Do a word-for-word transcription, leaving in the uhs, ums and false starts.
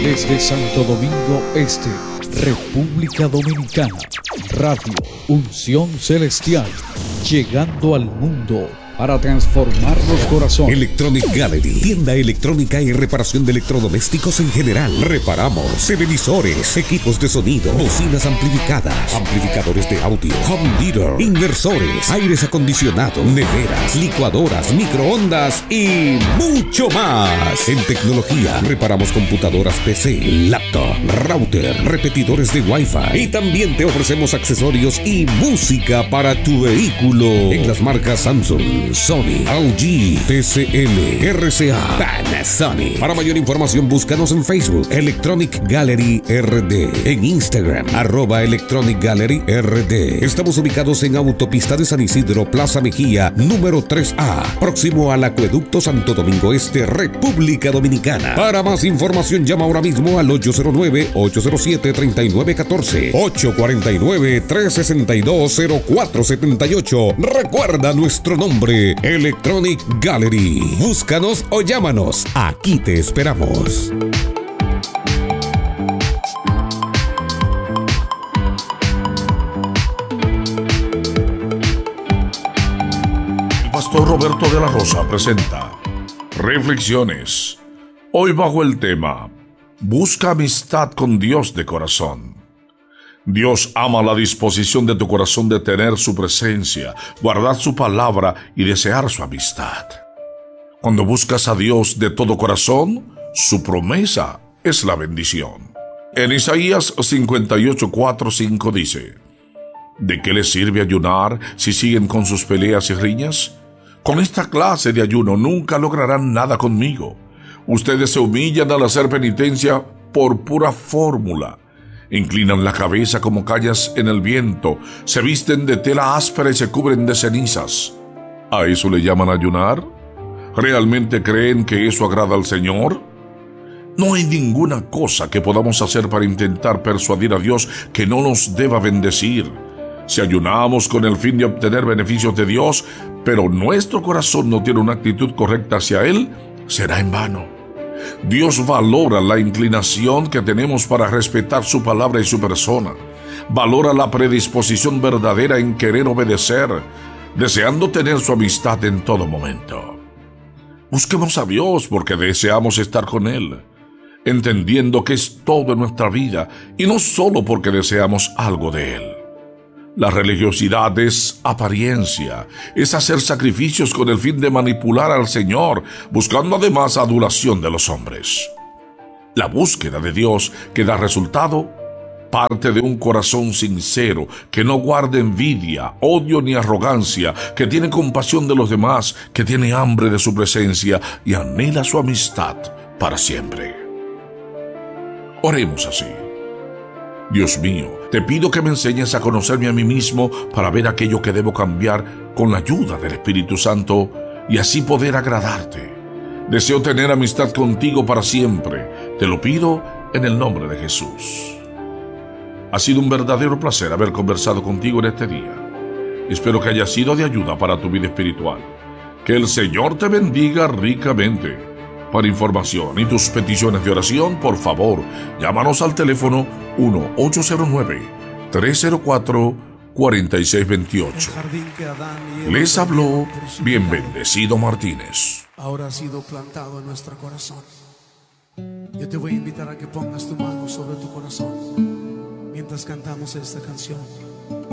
Desde Santo Domingo Este, República Dominicana, Radio Unción Celestial, llegando al mundo para transformar los corazones. Electronic Gallery, tienda electrónica y reparación de electrodomésticos en general. Reparamos televisores, equipos de sonido, bocinas amplificadas, amplificadores de audio, home theater, inversores, aires acondicionados, neveras, licuadoras, microondas y mucho más. En tecnología, reparamos computadoras P C, laptop, router, repetidores de Wi-Fi y también te ofrecemos accesorios y música para tu vehículo en las marcas Samsung, Sony, L G, T C L, R C A, Panasonic. Para mayor información búscanos en Facebook Electronic Gallery R D, en Instagram arroba Electronic Gallery R D. Estamos ubicados en Autopista de San Isidro, Plaza Mejía, número tres A, próximo al Acueducto Santo Domingo Este, República Dominicana. Para más información llama ahora mismo al ocho cero nueve, ocho cero siete, tres nueve uno cuatro, ocho cuatro nueve, tres seis dos, cero cuatro siete ocho. Recuerda nuestro nombre, Electronic Gallery. Búscanos o llámanos. Aquí te esperamos. El pastor Roberto de la Rosa presenta Reflexiones. Hoy bajo el tema Busca amistad con Dios de corazón. Dios ama la disposición de tu corazón de tener su presencia, guardar su palabra y desear su amistad. Cuando buscas a Dios de todo corazón, su promesa es la bendición. En Isaías cincuenta y ocho, cuatro, cinco dice: ¿De qué les sirve ayunar si siguen con sus peleas y riñas? Con esta clase de ayuno nunca lograrán nada conmigo. Ustedes se humillan al hacer penitencia por pura fórmula. Inclinan la cabeza como cañas en el viento, se visten de tela áspera y se cubren de cenizas. ¿A eso le llaman ayunar? ¿Realmente creen que eso agrada al Señor? No hay ninguna cosa que podamos hacer para intentar persuadir a Dios que no nos deba bendecir. Si ayunamos con el fin de obtener beneficios de Dios, pero nuestro corazón no tiene una actitud correcta hacia Él, será en vano. Dios valora la inclinación que tenemos para respetar su palabra y su persona. Valora la predisposición verdadera en querer obedecer, deseando tener su amistad en todo momento. Busquemos a Dios porque deseamos estar con Él, entendiendo que es todo en nuestra vida y no solo porque deseamos algo de Él. La religiosidad es apariencia, es hacer sacrificios con el fin de manipular al Señor, buscando además adulación de los hombres. La búsqueda de Dios que da resultado parte de un corazón sincero, que no guarda envidia, odio ni arrogancia, que tiene compasión de los demás, que tiene hambre de su presencia y anhela su amistad para siempre. Oremos así. Dios mío, te pido que me enseñes a conocerme a mí mismo para ver aquello que debo cambiar con la ayuda del Espíritu Santo y así poder agradarte. Deseo tener amistad contigo para siempre. Te lo pido en el nombre de Jesús. Ha sido un verdadero placer haber conversado contigo en este día. Espero que haya sido de ayuda para tu vida espiritual. Que el Señor te bendiga ricamente. Para información y tus peticiones de oración, por favor, llámanos al teléfono uno ocho cero nueve, tres cero cuatro, cuatro seis dos ocho. Les habló Bien Bendecido Martínez. Ahora ha sido plantado en nuestro corazón. Yo te voy a invitar a que pongas tu mano sobre tu corazón mientras cantamos esta canción.